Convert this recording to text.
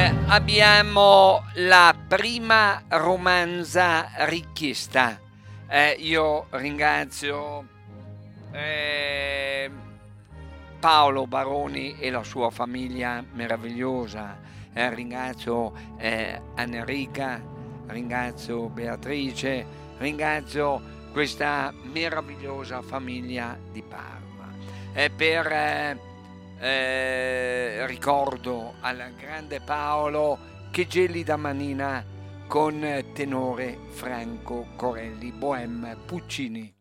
Abbiamo la prima romanza richiesta. Io ringrazio Paolo Baroni e la sua famiglia meravigliosa. Ringrazio Enrica, ringrazio Beatrice, ringrazio questa meravigliosa famiglia di Parma. Ricordo al grande Paolo che gelida manina con tenore Franco Corelli, Bohème Puccini.